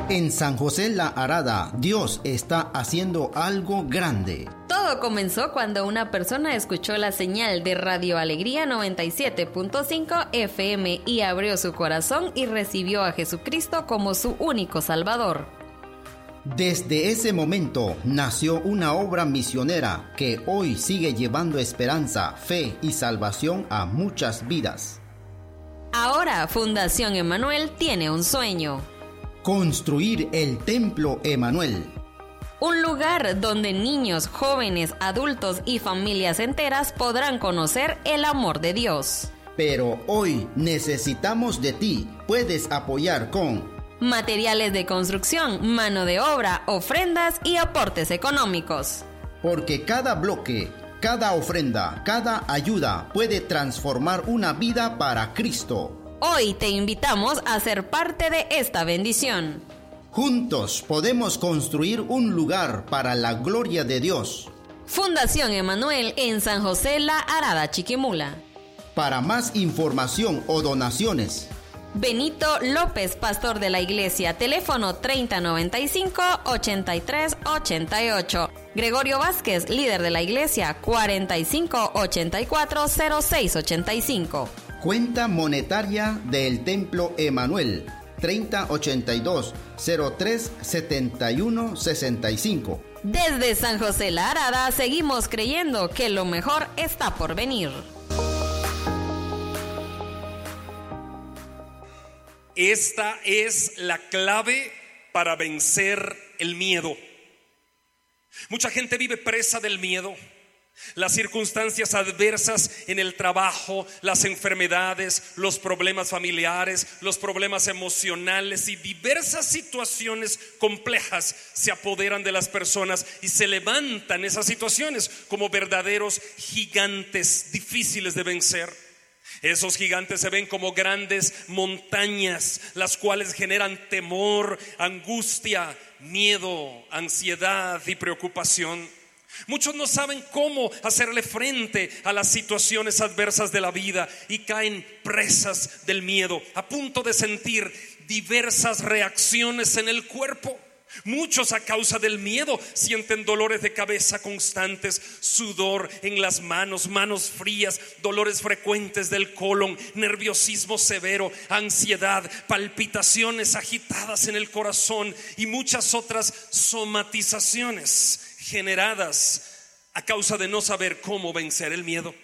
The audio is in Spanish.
En San José La Arada, Dios está haciendo algo grande. Todo comenzó cuando una persona escuchó la señal de Radio Alegría 97.5 FM y abrió su corazón y recibió a Jesucristo como su único Salvador. Desde ese momento nació una obra misionera que hoy sigue llevando esperanza, fe y salvación a muchas vidas. Ahora Fundación Emanuel tiene un sueño: construir el Templo Emanuel. Un lugar donde niños, jóvenes, adultos y familias enteras podrán conocer el amor de Dios. Pero hoy necesitamos de ti. Puedes apoyar con materiales de construcción, mano de obra, ofrendas y aportes económicos. Porque cada bloque, cada ofrenda, cada ayuda puede transformar una vida para Cristo. Hoy te invitamos a ser parte de esta bendición. Juntos podemos construir un lugar para la gloria de Dios. Fundación Emanuel en San José La Arada, Chiquimula. Para más información o donaciones, Benito López, pastor de la iglesia, teléfono 3095-8388. Gregorio Vázquez, líder de la iglesia, 4584-0685. Cuenta monetaria del Templo Emanuel, 3082-037165. Desde San José La Arada seguimos creyendo que lo mejor está por venir. Esta es la clave para vencer el miedo. Mucha gente vive presa del miedo. Las circunstancias adversas en el trabajo, las enfermedades, los problemas familiares, los problemas emocionales y diversas situaciones complejas se apoderan de las personas y se levantan esas situaciones como verdaderos gigantes difíciles de vencer. Esos gigantes se ven como grandes montañas, las cuales generan temor, angustia, miedo, ansiedad y preocupación. Muchos no saben cómo hacerle frente a las situaciones adversas de la vida y caen presas del miedo, a punto de sentir diversas reacciones en el cuerpo. Muchos, a causa del miedo, sienten dolores de cabeza constantes, sudor en las manos frías, dolores frecuentes del colon, nerviosismo severo, ansiedad, palpitaciones agitadas en el corazón y muchas otras somatizaciones generadas a causa de no saber cómo vencer el miedo.